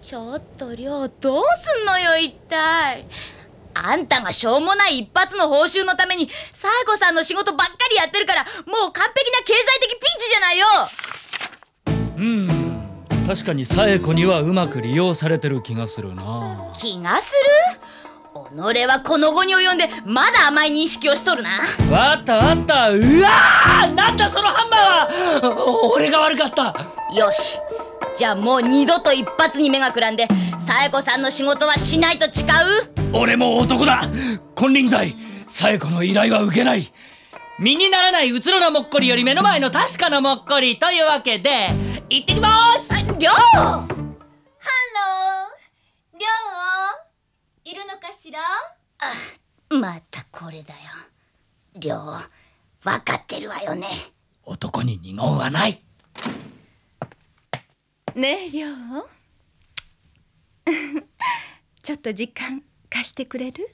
ちょっとりょう、どうすんのよ一体。あんたがしょうもない一発の報酬のために紗栄子さんの仕事ばっかりやってるから、もう完璧な経済的ピンチじゃないよ。 確かに紗栄子にはうまく利用されてる気がするな。 気がする？己はこの後に及んでまだ甘い認識をしとるな。 わった。うわー、なんだそのハンマーは。俺が悪かった。 よし、じゃあもう二度と一発に目がくらんで紗栄子さんの仕事はしないと誓う？ 俺も男だ。金輪際紗栄子の依頼は受けない。身にならないうつろなもっこりより目の前の確かなもっこりというわけで行ってきまーす。 りょう、 ハロー、りょういるのかしら？ またこれだよ。りょう、わかってるわよね。 男に二言はない。 ねえりょうちょっと時間貸してくれる？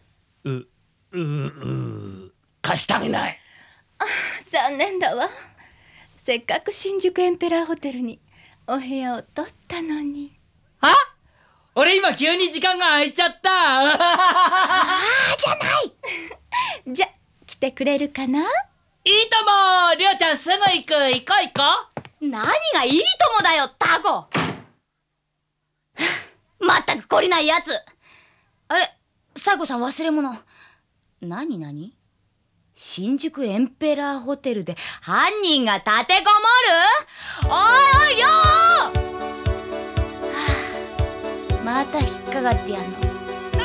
貸してあげない。 残念だわ。せっかく新宿エンペラーホテルにお部屋を取ったのに。 あ、俺今急に時間が空いちゃった。 じゃないじゃ、来てくれるかな？ いいとも、りょうちゃんすぐ行く。行こう。 何がいいともだよ、タコ。まったく懲りないやつ。あれ、紗栄子さん忘れ物。何？新宿エンペラーホテルで犯人が立てこもる？おいおい、りょう！また引っかかってやんの。